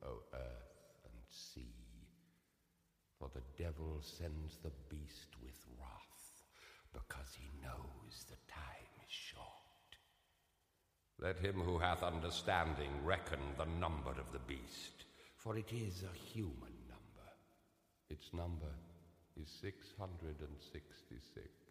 O earth and sea, for the devil sends the beast with wrath, because he knows the time is short. Let him who hath understanding reckon the number of the beast, for it is a human number. Its number is 666.